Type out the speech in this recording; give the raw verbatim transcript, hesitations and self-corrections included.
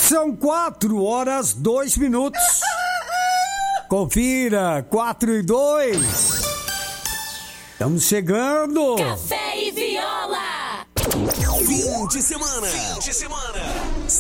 São quatro horas, dois minutos. Confira, quatro e dois. Estamos chegando. Café e Viola. Fim de semana. Fim de semana.